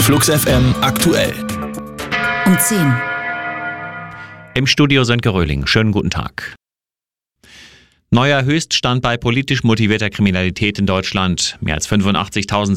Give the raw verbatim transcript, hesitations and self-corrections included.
Flux F M aktuell. Um zehn. Im Studio Sönke Röhling. Schönen guten Tag. Neuer Höchststand bei politisch motivierter Kriminalität in Deutschland. Mehr als fünfundachtzigtausend